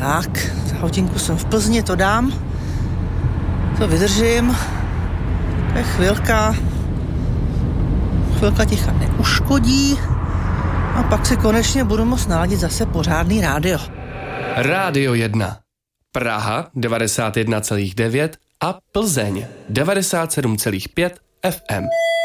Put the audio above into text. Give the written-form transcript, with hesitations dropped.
Tak, za hodinku jsem v Plzni, to dám. To vydržím. To je chvilka. Chvilka ticha neuškodí. A pak si konečně budu moct naladit zase pořádný rádio. Rádio 1. Praha 91,9 a Plzeň 97,5 FM.